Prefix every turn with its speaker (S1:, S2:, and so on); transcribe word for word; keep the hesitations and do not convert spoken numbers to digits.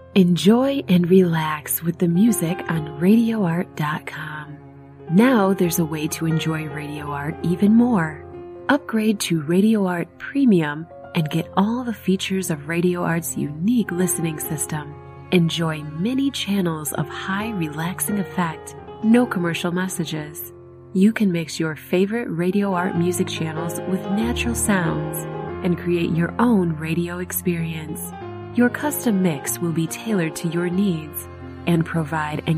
S1: Enjoy and relax with the music on radio art dot com. Now there's a way to enjoy Radio Art even more. Upgrade to Radio Art Premium and get all the features of Radio Art's unique listening system. Enjoy many channels of high relaxing effect, no commercial messages. You can mix your favorite Radio Art music channels with natural sounds and create your own radio experience. Your custom mix will be tailored to your needs and provide an